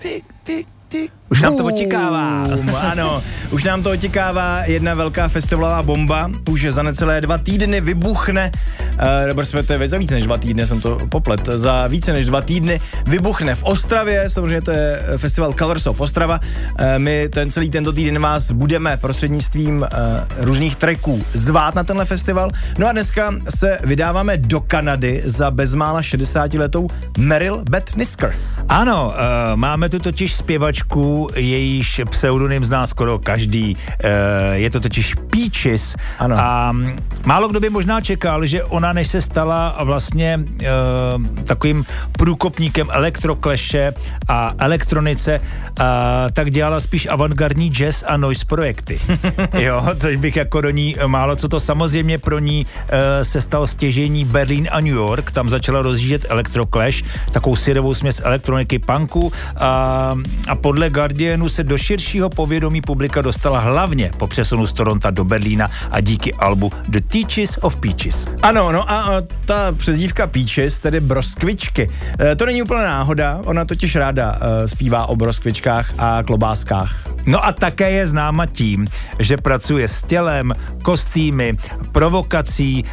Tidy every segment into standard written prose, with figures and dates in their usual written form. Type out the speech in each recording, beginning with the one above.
Už nám to otikává. Ano, už nám to otikává jedna velká festivalová bomba. Už za necelé 2 týdny vybuchne, nebo respektive za více než 2 týdny, jsem to poplet, za více než 2 týdny vybuchne v Ostravě, samozřejmě to je festival Colors of Ostrava. My celý tento týden vás budeme prostřednictvím různých tracků zvát na tenhle festival. No a dneska se vydáváme do Kanady za bezmála 60letou Meryl Beth Nisker. Ano, máme tu totiž zpěvačku, jejíž pseudonym zná skoro každý. Je to totiž Peaches. Ano. A málo kdo by možná čekal, že ona, než se stala vlastně takovým průkopníkem elektrokleše a elektronice, tak dělala spíš avantgardní jazz a noise projekty. Jo, což bych jako do ní málo co to. Samozřejmě pro ní se stal stěžejní Berlín a New York, tam začala rozjíždět elektroclash, takovou syrovou směs elektroniky, punku a podle Guardianu se do širšího povědomí publika dostala hlavně po přesunu z Toronta do Berlína a díky albu The Teaches of Peaches. Ano, no a ta přezdívka Peaches, tedy broskvičky, to není úplně náhoda, ona totiž ráda zpívá o broskvičkách a klobáskách. No a také je známa tím, že pracuje s tělem, kostýmy, provokací.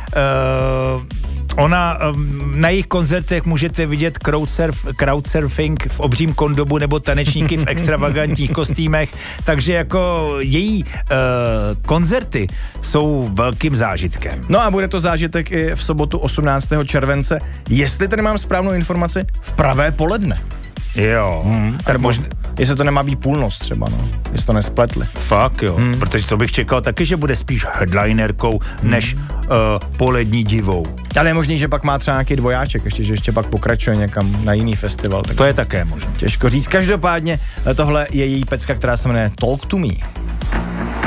Ona na jejich koncertech můžete vidět crowdsurfing v obřím kondomu nebo tanečníky v extravagantních kostýmech, takže jako její koncerty jsou velkým zážitkem. No a bude to zážitek i v sobotu 18. července, jestli tady mám správnou informaci, v pravé poledne. Jo. Jestli to nemá být půlnoc třeba, no. Jestli to nespletli. Fakt jo, protože to bych čekal taky, že bude spíš headlinerkou, než polední divou. Ale je možný, že pak má třeba nějaký dvojáček, že ještě pak pokračuje někam na jiný festival. To je také možné. Těžko říct. Každopádně tohle je její pecka, která se jmenuje Talk to Me.